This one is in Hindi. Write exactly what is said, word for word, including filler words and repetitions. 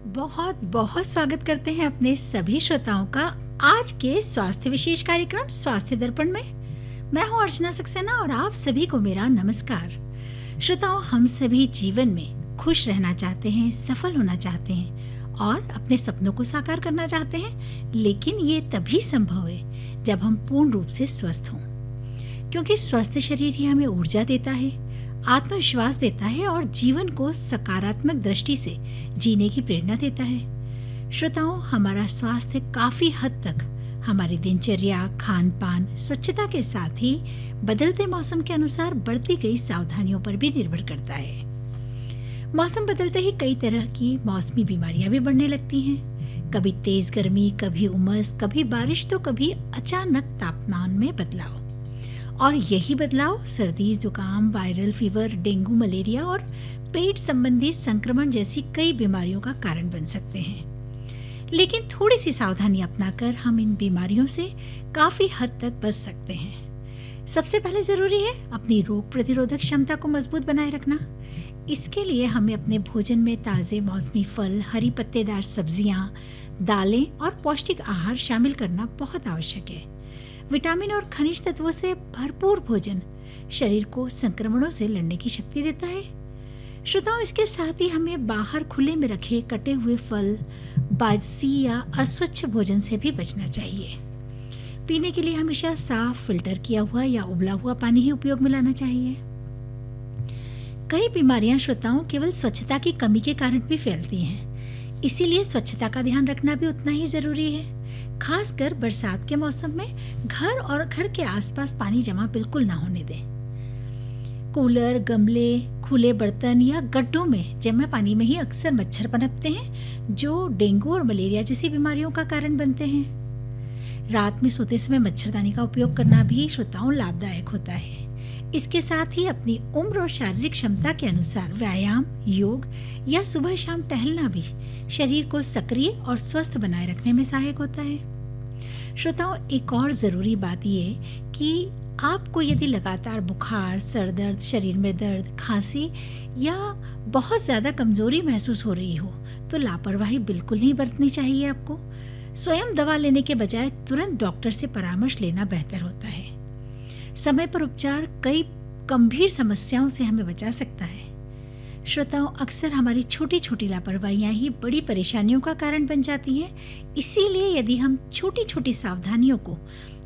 बहुत बहुत स्वागत करते हैं अपने सभी श्रोताओं का आज के स्वास्थ्य विशेष कार्यक्रम स्वास्थ्य दर्पण में। मैं हूं अर्चना सक्सेना और आप सभी को मेरा नमस्कार। श्रोताओं, हम सभी जीवन में खुश रहना चाहते हैं, सफल होना चाहते हैं और अपने सपनों को साकार करना चाहते हैं, लेकिन ये तभी संभव है जब हम पूर्ण रूप से स्वस्थ हों, क्योंकि स्वस्थ शरीर ही हमें ऊर्जा देता है, आत्मविश्वास देता है और जीवन को सकारात्मक दृष्टि से जीने की प्रेरणा देता है। श्रोताओं, हमारा स्वास्थ्य काफी हद तक हमारी दिनचर्या, खान पान, स्वच्छता के साथ ही बदलते मौसम के अनुसार बढ़ती गई सावधानियों पर भी निर्भर करता है। मौसम बदलते ही कई तरह की मौसमी बीमारियां भी बढ़ने लगती हैं। कभी तेज गर्मी, कभी उमस, कभी बारिश तो कभी अचानक तापमान में बदलाव। और यही बदलाव सर्दी, जुकाम, वायरल फीवर, डेंगू, मलेरिया और पेट संबंधी संक्रमण जैसी कई बीमारियों का कारण बन सकते हैं। लेकिन थोड़ी सी सावधानी अपनाकर हम इन बीमारियों से काफी हद तक बच सकते हैं। सबसे पहले जरूरी है अपनी रोग प्रतिरोधक क्षमता को मजबूत बनाए रखना। इसके लिए हमें अपने भोजन में ताजे मौसमी फल, हरी पत्तेदार सब्जियां, दालें और पौष्टिक आहार शामिल करना बहुत आवश्यक है। विटामिन और खनिज तत्वों से भरपूर भोजन शरीर को संक्रमणों से लड़ने की शक्ति देता है। श्रोताओं, इसके साथ ही हमें बाहर खुले में रखे कटे हुए फल, बासी या अस्वच्छ भोजन से भी बचना चाहिए। पीने के लिए हमेशा साफ, फिल्टर किया हुआ या उबला हुआ पानी ही उपयोग में लाना चाहिए। कई बीमारियां श्रोताओं केवल स्वच्छता की कमी के कारण भी फैलती हैं, इसीलिए स्वच्छता का ध्यान रखना भी उतना ही जरूरी है। खासकर बरसात के मौसम में घर और घर के आसपास पानी जमा बिल्कुल ना होने दें। कूलर, गमले, खुले बर्तन या गड्ढों में जमे पानी में ही अक्सर मच्छर पनपते हैं, जो डेंगू और मलेरिया जैसी बीमारियों का कारण बनते हैं। रात में सोते समय मच्छरदानी का उपयोग करना भी श्रोताओं लाभदायक होता है। इसके साथ ही अपनी उम्र और शारीरिक क्षमता के अनुसार व्यायाम, योग या सुबह शाम टहलना भी शरीर को सक्रिय और स्वस्थ बनाए रखने में सहायक होता है। श्रोताओं, एक और जरूरी बात ये कि आपको यदि लगातार बुखार, सर दर्द, शरीर में दर्द, खांसी या बहुत ज्यादा कमजोरी महसूस हो रही हो तो लापरवाही बिल्कुल नहीं बरतनी चाहिए। आपको स्वयं दवा लेने के बजाय तुरंत डॉक्टर से परामर्श लेना बेहतर होता है। समय पर उपचार कई गंभीर समस्याओं से हमें बचा सकता है। श्रोताओं, अक्सर हमारी छोटी छोटी लापरवाहियां ही बड़ी परेशानियों का कारण बन जाती हैं। इसीलिए यदि हम छोटी छोटी सावधानियों को